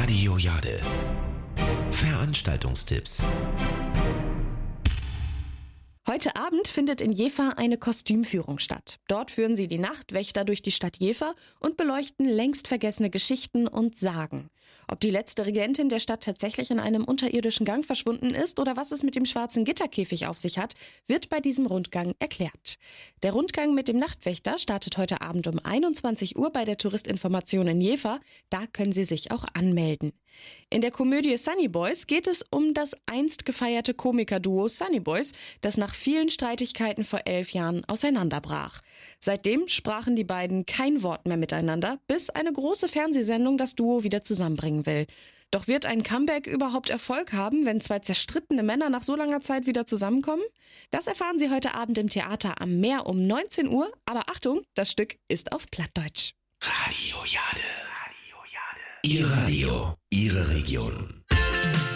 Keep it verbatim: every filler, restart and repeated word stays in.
Radio Jade. Veranstaltungstipps. Heute Abend findet in Jever eine Kostümführung statt. Dort führen sie die Nachtwächter durch die Stadt Jever und beleuchten längst vergessene Geschichten und Sagen. Ob die letzte Regentin der Stadt tatsächlich in einem unterirdischen Gang verschwunden ist oder was es mit dem schwarzen Gitterkäfig auf sich hat, wird bei diesem Rundgang erklärt. Der Rundgang mit dem Nachtwächter startet heute Abend um einundzwanzig Uhr bei der Touristinformation in Jever. Da können Sie sich auch anmelden. In der Komödie Sunny Boys geht es um das einst gefeierte Komikerduo Sunny Boys, das nach vielen Streitigkeiten vor elf Jahren auseinanderbrach. Seitdem sprachen die beiden kein Wort mehr miteinander, bis eine große Fernsehsendung das Duo wieder zusammenbringen will. Doch wird ein Comeback überhaupt Erfolg haben, wenn zwei zerstrittene Männer nach so langer Zeit wieder zusammenkommen? Das erfahren Sie heute Abend im Theater am Meer um neunzehn Uhr. Aber Achtung, das Stück ist auf Plattdeutsch. Radio Jade. Radio Jade. Ihr Radio, Ihre Region.